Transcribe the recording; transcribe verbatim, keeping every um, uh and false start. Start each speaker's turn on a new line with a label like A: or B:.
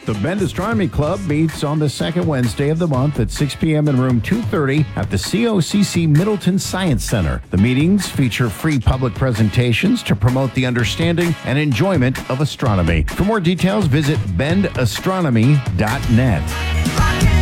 A: The Bend Astronomy Club meets on the second Wednesday of the month at six p.m. in room two thirty at the C O C C Middleton Science Center. The meetings feature free public presentations to promote the understanding and enjoyment of astronomy. For more details, visit bend astronomy dot net.